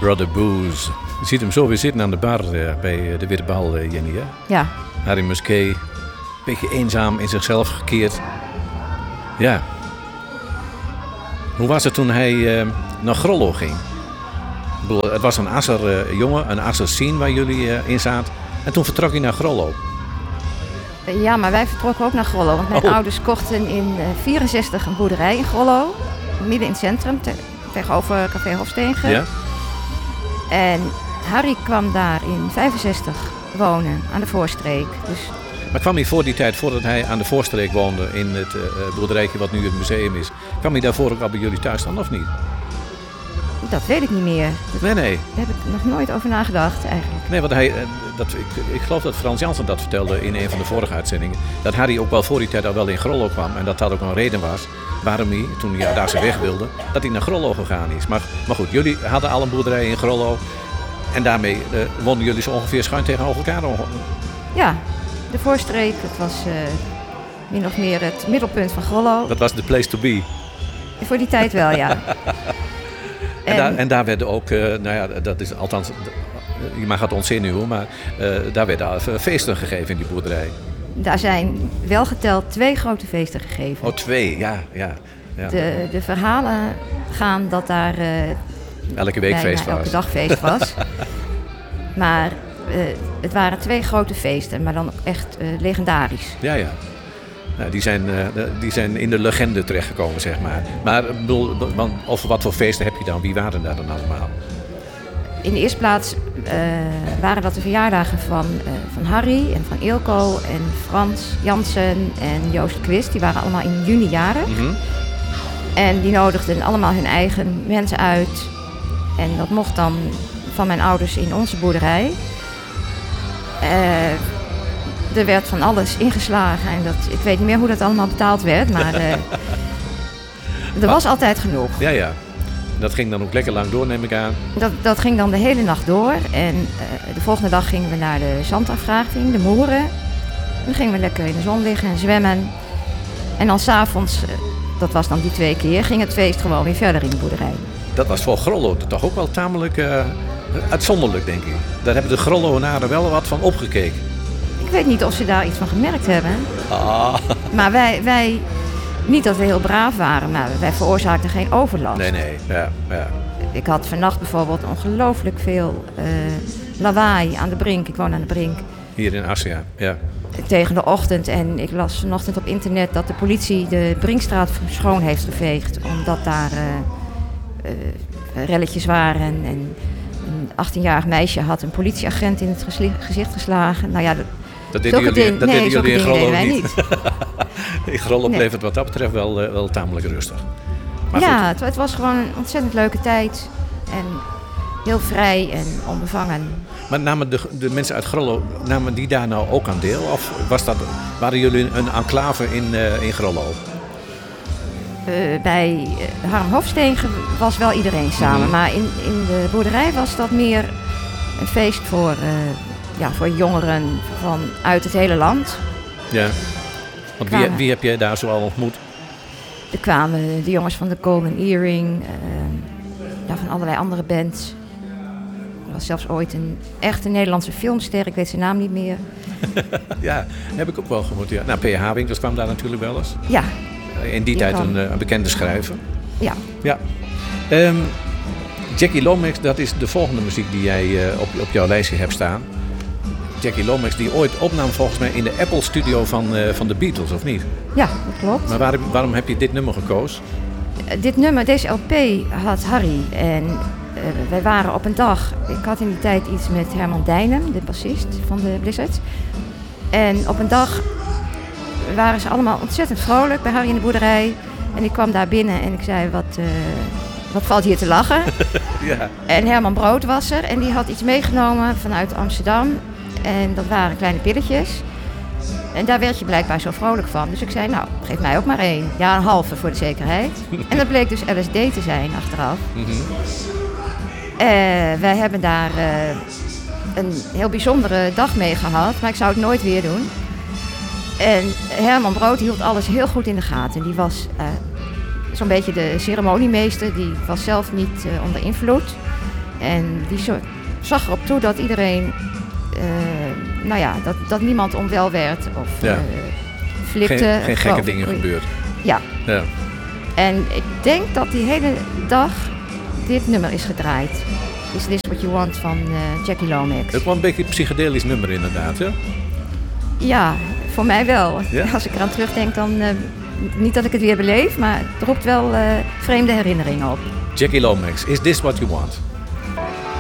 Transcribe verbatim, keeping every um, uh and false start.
Brother Booze. Je ziet hem zo weer zitten aan de bar uh, bij uh, de Witte Bal, uh, Jenny, hè? Ja. Harry Musquet, een beetje eenzaam in zichzelf gekeerd. Ja. Hoe was het toen hij uh, naar Grollo ging? Ik bedoel, het was een Asser uh, jongen, een Asser scene waar jullie uh, in zaten. En toen vertrok hij naar Grollo. Ja, maar wij vertrokken ook naar Grollo. Want mijn oh. ouders kochten in uh, vierenzestig een boerderij in Grollo. Midden in het centrum, te, tegenover Café Hofstegen. Ja. En Harry kwam daar in vijfenzestig wonen, aan de Voorstreek. Dus... Maar kwam hij voor die tijd, voordat hij aan de Voorstreek woonde, in het uh, boerderijtje wat nu het museum is, kwam hij daarvoor ook al bij jullie thuis dan, of niet? Dat weet ik niet meer. Dat, nee, nee. Daar heb ik nog nooit over nagedacht, eigenlijk. Nee, want hij, uh, dat, ik, ik geloof dat Frans Jansen dat vertelde in een van de vorige uitzendingen. Dat Harry ook wel voor die tijd al wel in Grollo kwam. En dat dat ook een reden was waarom hij, toen hij daar zijn weg wilde, dat hij naar Grollo gegaan is. Maar, maar goed, jullie hadden al een boerderij in Grollo. En daarmee uh, woonden jullie zo ongeveer schuin tegenover elkaar. Ja, de Voorstreek, het was uh, min of meer het middelpunt van Grollo. Dat was de place to be. Voor die tijd wel, ja. en, en, daar, en daar werden ook, uh, nou ja, dat is althans, je mag het ontzinnen hoor, maar uh, daar werden feesten gegeven in die boerderij. Daar zijn wel geteld twee grote feesten gegeven. Oh, twee, ja, ja. ja. De, de verhalen gaan dat daar uh, elke week feest was. Elke dag feest was. Maar uh, het waren twee grote feesten, maar dan ook echt uh, legendarisch. Ja, ja. Nou, die, zijn, uh, die zijn in de legende terechtgekomen, zeg maar. Maar bedoel, over wat voor feesten heb je dan? Wie waren daar dan allemaal? In de eerste plaats uh, waren dat de verjaardagen van, uh, van Harry en van Eelco en Frans Jansen en Joost Quist. Die waren allemaal in juni jarig. Mm-hmm. En die nodigden allemaal hun eigen mensen uit. En dat mocht dan van mijn ouders in onze boerderij. Uh, er werd van alles ingeslagen. En dat, ik weet niet meer hoe dat allemaal betaald werd. Maar uh, er was altijd genoeg. Ja, ja. Dat ging dan ook lekker lang door, neem ik aan. Dat, dat ging dan de hele nacht door. En uh, de volgende dag gingen we naar de zandafgraving, de Moeren. En dan gingen we lekker in de zon liggen en zwemmen. En dan 's avonds, uh, dat was dan die twee keer, ging het feest gewoon weer verder in de boerderij. Dat was voor Grollo toch ook wel tamelijk uh, uitzonderlijk, denk ik. Daar hebben de Grolloenaren wel wat van opgekeken. Ik weet niet of ze daar iets van gemerkt hebben. Ah. Maar wij, wij, niet dat we heel braaf waren, maar wij veroorzaakten geen overlast. Nee, nee, ja, ja. Ik had vannacht bijvoorbeeld ongelooflijk veel uh, lawaai aan de Brink. Ik woon aan de Brink. Hier in Assia, ja. Tegen de ochtend. En ik las vanochtend op internet dat de politie de Brinkstraat schoon heeft geveegd. Omdat daar uh, uh, relletjes waren. En een achttienjarig meisje had een politieagent in het gesli- gezicht geslagen. Nou ja, dat, dat deden jullie, ding, dat nee, deden jullie in Grollo niet. niet. In Grollo nee. bleef het wat dat betreft wel, uh, wel tamelijk rustig. Maar ja, het, het was gewoon een ontzettend leuke tijd. En heel vrij en onbevangen. Maar namen de, de mensen uit Grollo, namen die daar nou ook aan deel? Of was dat, waren jullie een enclave in, uh, in Grollo? Uh, bij uh, Harm Hofstegen was wel iedereen samen. Mm-hmm. Maar in, in de boerderij was dat meer een feest voor, uh, ja, voor jongeren vanuit het hele land. Ja, want wie, wie heb jij daar zoal ontmoet? Er kwamen de jongens van de Golden Earring, uh, ja, van allerlei andere bands. Er was zelfs ooit een echte Nederlandse filmster, ik weet zijn naam niet meer. Ja, heb ik ook wel gehoord. Ja. Nou, P H Winkels kwam daar natuurlijk wel eens. Ja. In die, die tijd een, een bekende schrijver. Ja. ja. Um, Jackie Lomax, dat is de volgende muziek die jij uh, op, op jouw lijstje hebt staan. Jackie Lomax, die ooit opnam volgens mij in de Apple Studio van, uh, van de Beatles, of niet? Ja, dat klopt. Maar waar, waarom heb je dit nummer gekozen? Uh, dit nummer, deze L P had Harry. En uh, wij waren op een dag, ik had in die tijd iets met Herman Dijnem, de bassist van de Blizzard. En op een dag waren ze allemaal ontzettend vrolijk bij Harry in de boerderij. En ik kwam daar binnen en ik zei, wat, uh, wat valt hier te lachen? Ja. En Herman Brood was er en die had iets meegenomen vanuit Amsterdam. En dat waren kleine pilletjes. En daar werd je blijkbaar zo vrolijk van. Dus ik zei, nou, geef mij ook maar één. Ja, een halve voor de zekerheid. En dat bleek dus L S D te zijn achteraf. Mm-hmm. Uh, wij hebben daar uh, een heel bijzondere dag mee gehad. Maar ik zou het nooit weer doen. En Herman Brood hield alles heel goed in de gaten. Die was uh, zo'n beetje de ceremoniemeester. Die was zelf niet uh, onder invloed. En die zo- zag erop toe dat iedereen, uh, nou ja, dat, dat niemand onwel werd of Ja. uh, flipte. Geen, geen gekke geloof- dingen gebeurd. Ja. Ja. En ik denk dat die hele dag dit nummer is gedraaid. Is This What You Want van uh, Jackie Lomax. Het was een beetje een psychedelisch nummer inderdaad, hè? Ja, voor mij wel. Ja? Als ik eraan terugdenk, dan uh, niet dat ik het weer beleef, maar het roept wel uh, vreemde herinneringen op. Jackie Lomax, Is This What You Want?